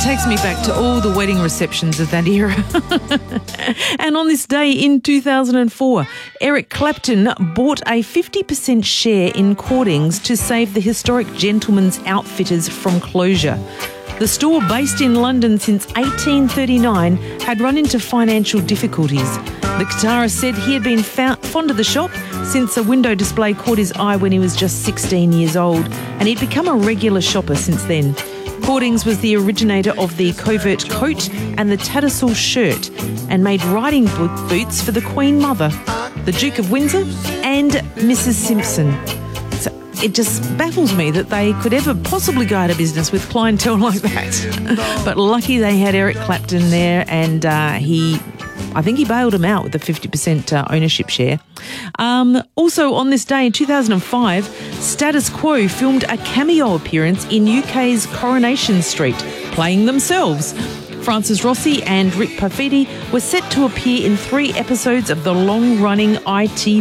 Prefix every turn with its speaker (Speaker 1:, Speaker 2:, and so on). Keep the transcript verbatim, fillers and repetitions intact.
Speaker 1: takes me back to all the wedding receptions of that era. And on this day in two thousand four, Eric Clapton bought a fifty percent share in Cordings to save the historic Gentleman's Outfitters from closure. The store, based in London since eighteen thirty-nine, had run into financial difficulties. The guitarist said he had been found, fond of the shop since a window display caught his eye when he was just sixteen years old, and he'd become a regular shopper since then. Cordings was the originator of the covert coat and the Tattersall shirt, and made riding bo- boots for the Queen Mother, the Duke of Windsor and Missus Simpson. So it just baffles me that they could ever possibly go out of business with clientele like that. But lucky they had Eric Clapton there, and uh, he... I think he bailed him out with a fifty percent uh, ownership share. Um, also on this day in two thousand five, Status Quo filmed a cameo appearance in U K's Coronation Street, playing themselves. Francis Rossi and Rick Parfitti were set to appear in three episodes of the long-running I T